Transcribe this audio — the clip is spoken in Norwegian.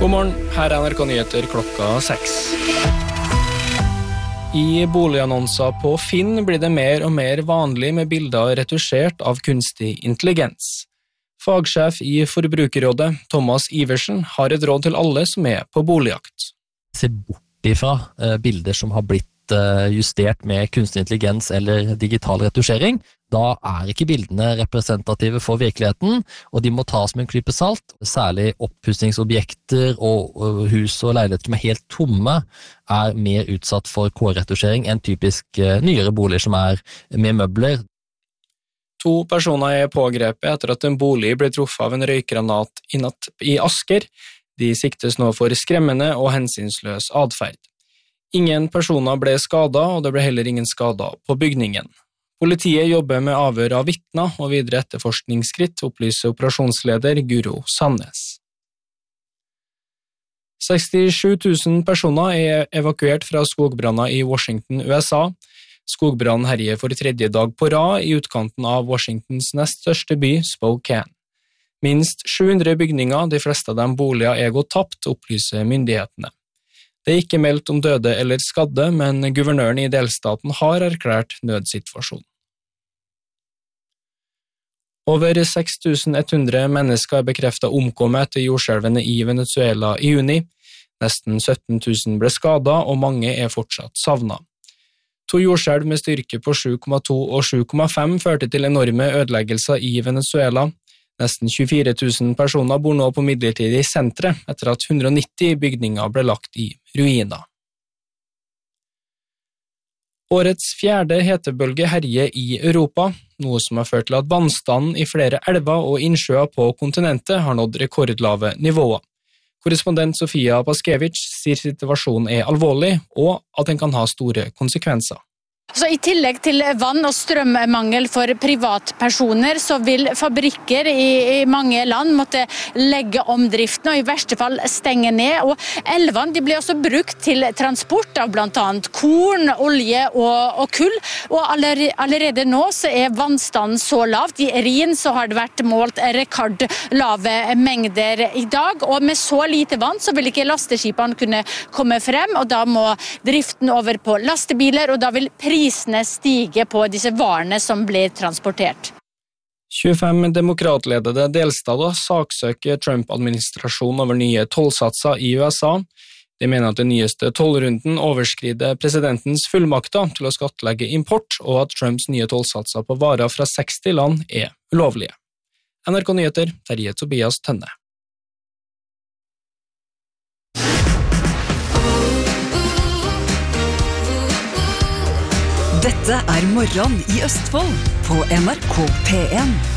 God morgen, her NRK Nyheter klokka 6. I boligannonser på Finn blir det mer og mer vanlig med bilder retusjert av kunstig intelligens. Fagsjef i Forbrukerrådet, Thomas Iversen, har et råd til alle som er på boligjakt. Se bort ifra bilder som har blitt justert med kunstig intelligens eller digital retusjering. Da er ikke bildene representative for virkeligheten, og de må tas med en klype salt. Særlig oppussingsobjekter og hus og leiligheter som er helt tomme er mer utsatt for K-retusjering enn typisk nyere boliger som er med møbler. 2 personer er pågrepet etter at en bolig ble truffet av en røykgranat i natt i Asker. De siktes nå for skremmende og hensynsløs adferd. Ingen personer ble skadet, og det ble heller ingen skader på bygningen. Politiet jobber med avhør av vitner og videre etterforskningsskritt, opplyser operasjonsleder Guro Sandnes. 67 000 personer er evakuert fra skogbranner i Washington, USA. Skogbrannen herjer for 3. dag på rad i utkanten av Washingtons nest største by, Spokane. Minst 700 bygninger, de fleste av dem boliger, er gått tapt, opplyser myndighetene. Det er ikke meldt om døde eller skadde, men guvernøren i delstaten har erklært nødsituasjon. Over 6100 mennesker er bekreftet omkommet etter jordskjelvene i Venezuela i juni. Nesten 17 000 ble skadet, og mange er fortsatt savnet. 2 jordskjelv med styrke på 7,2 og 7,5 førte til enorme ødeleggelser i Venezuela. Nesten 24 000 personer bor nå på midlertidig sentre etter at 190 bygninger ble lagt i ruiner. Årets 4. hetebølge herjer i Europa, noe som har ført til at vannstanden i flere elver og innsjøer på kontinentet har nådd rekordlave nivåer. Korrespondent Sofia Paskevich sier situasjonen er alvorlig og at den kan ha store konsekvenser. Så I tillegg til vann- og strømmangel for privatpersoner, så vil fabrikker i mange land måtte legge om driften og i verste fall stenge ned. Og elvene de blir også brukt til transport av blant annet korn, olje og kull. Og allerede nå så er vannstanden så lavt. I Rhin så har det vært målt rekordlave mengder i dag. Og med så lite vann så vil ikke lasteskipene kunne komme frem, og da må driften over på lastebiler, og da vil prisene stige på disse varene som blir transportert. 25 demokratledede delstater saksøker Trump-administrasjonen over nye tollsatser i USA. De mener at den nyeste tollrunden overskrider presidentens fullmakter til å skattlegge import, og at Trumps nye tollsatser på varer fra 60 land er ulovlige. NRK Nyheter, Terje Tobias Tønne. Dette morgen i Østfold på NRK P1.